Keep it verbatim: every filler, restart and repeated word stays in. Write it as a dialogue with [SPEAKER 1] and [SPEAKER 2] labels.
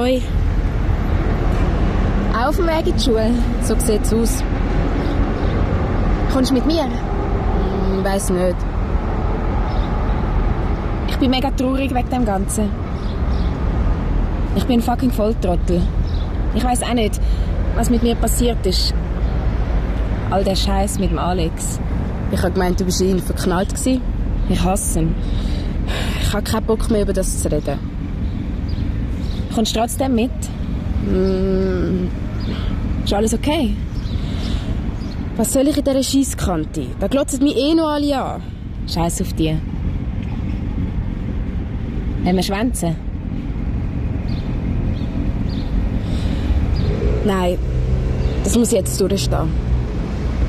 [SPEAKER 1] Hoi. Auch auf dem Weg in die Schule. So sieht es aus. Kommst du mit mir? Hm, weiss nicht. Ich bin mega traurig wegen dem Ganzen. Ich bin ein fucking Volltrottel. Ich weiss auch nicht, was mit mir passiert ist. All der Scheiß mit dem Alex. Ich habe gemeint, du bist in ihn verknallt gewesen. Ich hasse ihn. Ich habe keinen Bock mehr, über das zu reden. Kommst du trotzdem mit? Mm, ist alles okay? Was soll ich in dieser Scheisskante? Da glotzen mich eh noch alle an. Scheiß auf die. Wollen wir schwänzen? Nein, das muss jetzt durchstehen.